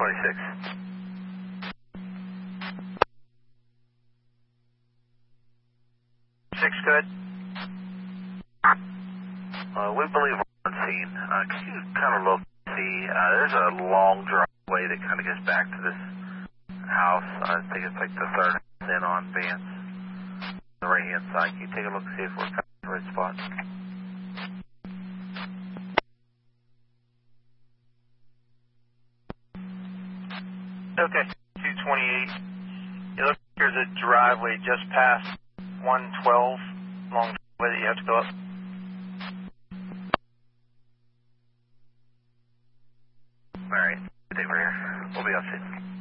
26. Six good. We believe we're on scene. Could you kind of look and see? There's a long driveway that kind of gets back to this house. I think it's like the third house in on Vance. On the right hand side. Can you take a look and see if we're coming to the right spot? Okay, 228. It looks like there's a driveway just past 112, long driveway that you have to go up. All right. I think we're here. We'll be on scene.